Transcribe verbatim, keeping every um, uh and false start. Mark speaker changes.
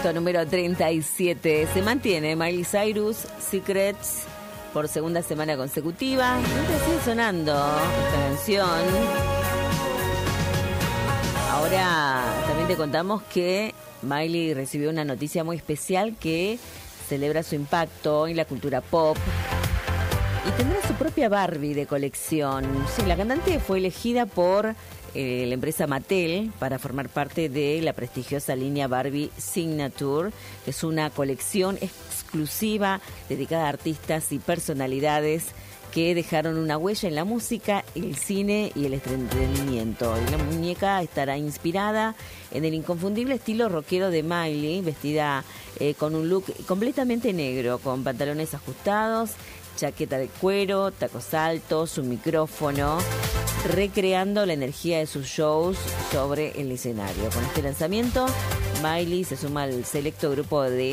Speaker 1: puesto número treinta y siete. Se mantiene Miley Cyrus, Secrets, por segunda semana consecutiva. Siempre sigue sonando esta canción. Ahora también te contamos que Miley recibió una noticia muy especial que celebra su impacto en la cultura pop. Y tendrá su propia Barbie de colección. Sí, la cantante fue elegida por eh, la empresa Mattel para formar parte de la prestigiosa línea Barbie Signature, que es una colección exclusiva dedicada a artistas y personalidades que dejaron una huella en la música, el cine y el entretenimiento. Y la muñeca estará inspirada en el inconfundible estilo rockero de Miley, vestida eh, con un look completamente negro, con pantalones ajustados, chaqueta de cuero, tacos altos, un micrófono, recreando la energía de sus shows sobre el escenario. Con este lanzamiento, Miley se suma al selecto grupo de